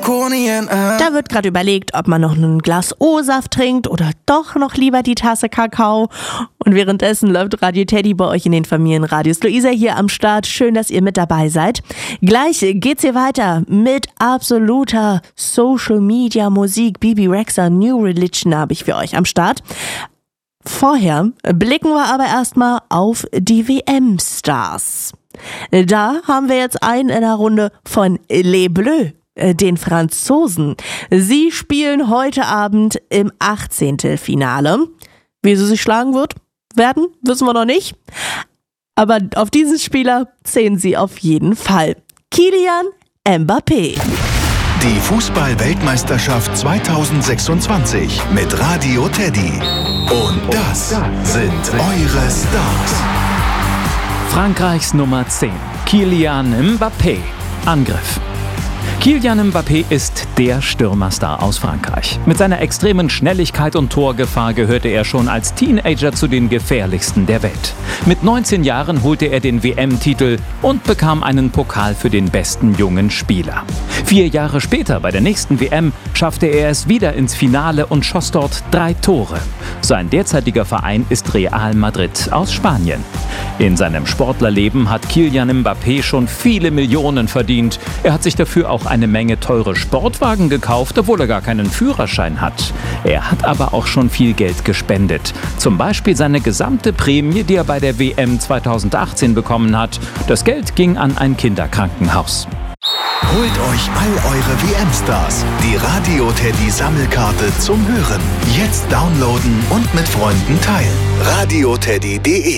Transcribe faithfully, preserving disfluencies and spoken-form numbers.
Da wird gerade überlegt, ob man noch ein Glas O-Saft trinkt oder doch noch lieber die Tasse Kakao. Und währenddessen läuft Radio Teddy bei euch in den Familienradios. Luisa hier am Start. Schön, dass ihr mit dabei seid. Gleich geht's hier weiter mit absoluter Social Media Musik. Bebe Rexha, New Religion habe ich für euch am Start. Vorher blicken wir aber erstmal auf die W M-Stars. Da haben wir jetzt einen in der Runde von Les Bleus, den Franzosen. Sie spielen heute Abend im Achtzehntelfinale. Wie sie sich schlagen wird, werden, wissen wir noch nicht. Aber auf diesen Spieler zählen sie auf jeden Fall. Kylian Mbappé. Die Fußball-Weltmeisterschaft zweitausendsechsundzwanzig mit Radio Teddy. Und das sind eure Stars. Frankreichs Nummer zehn, Kylian Mbappé. Angriff. Kylian Mbappé ist der Stürmerstar aus Frankreich. Mit seiner extremen Schnelligkeit und Torgefahr gehörte er schon als Teenager zu den gefährlichsten der Welt. Mit neunzehn Jahren holte er den W M-Titel und bekam einen Pokal für den besten jungen Spieler. Vier Jahre später, bei der nächsten W M, schaffte er es wieder ins Finale und schoss dort drei Tore. Sein derzeitiger Verein ist Real Madrid aus Spanien. In seinem Sportlerleben hat Kylian Mbappé schon viele Millionen verdient. Er hat sich dafür auch eine Menge teure Sportwagen gekauft, obwohl er gar keinen Führerschein hat. Er hat aber auch schon viel Geld gespendet. Zum Beispiel seine gesamte Prämie, die er bei der W M zweitausendachtzehn bekommen hat. Das Geld ging an ein Kinderkrankenhaus. Holt euch all eure W M-Stars. Die Radio Teddy Sammelkarte zum Hören. Jetzt downloaden und mit Freunden teilen. radioteddy punkt de